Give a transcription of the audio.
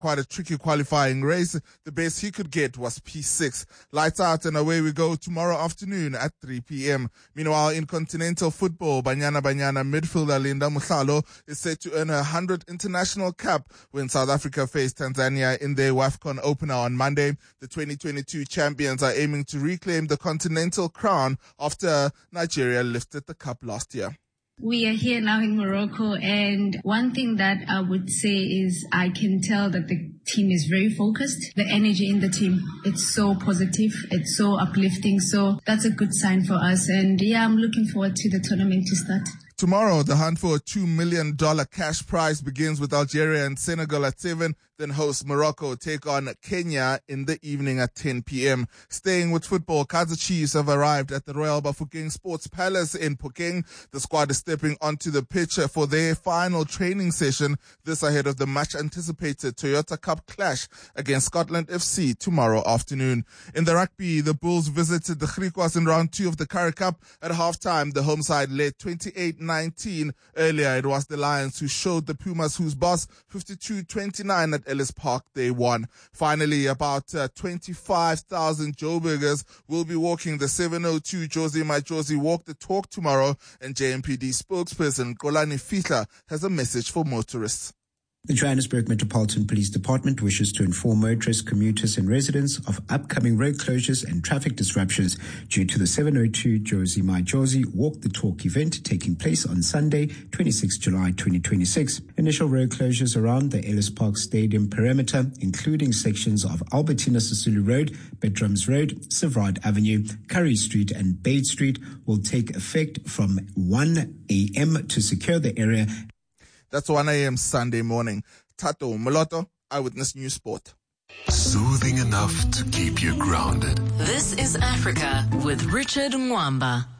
quite a tricky qualifying race. The best he could get was P6. Lights out and away we go tomorrow afternoon at 3 p.m. Meanwhile, in continental football, Banyana midfielder Linda Muhlalo is set to earn her 100th international cap when South Africa face Tanzania in their WAFCON opener on Monday. The 2022 champions are aiming to reclaim the continental crown after Nigeria lifted the cup last year. We are here now in Morocco, and one thing that I would say is I can tell that the team is very focused. The energy in the team, it's so positive, it's so uplifting, so that's a good sign for us. And yeah, I'm looking forward to the tournament to start. Tomorrow, the hunt for a $2 million cash prize begins with Algeria and Senegal at 7. Then host Morocco take on Kenya in the evening at 10 p.m. Staying with football, Kaizer Chiefs have arrived at the Royal Bafokeng Sports Palace in Phokeng. The squad is stepping onto the pitch for their final training session. This ahead of the much-anticipated Toyota Cup clash against Scotland FC tomorrow afternoon. In the rugby, the Bulls visited the Griquas in round 2 of the Currie Cup. At halftime, the home side led 28-19. Earlier, it was the Lions who showed the Pumas whose boss 52-29 at Ellis Park. They won. Finally, about 25,000 Joburgers will be walking the 702 Josie My Josie Walk the Talk tomorrow, and JMPD spokesperson Kolani Fihla has a message for motorists. The Johannesburg Metropolitan Police Department wishes to inform motorists, commuters and residents of upcoming road closures and traffic disruptions due to the 702 Josie My Josie Walk the Talk event taking place on Sunday, 26 July 2026. Initial road closures around the Ellis Park Stadium perimeter, including sections of Albertina Sisulu Road, Bedrums Road, Sivrard Avenue, Currie Street and Bade Street, will take effect from 1 a.m. to secure the area. That's 1 a.m. Sunday morning. Tato Moloto, Eyewitness News Sport. Soothing enough to keep you grounded. This is Africa with Richard Mwamba.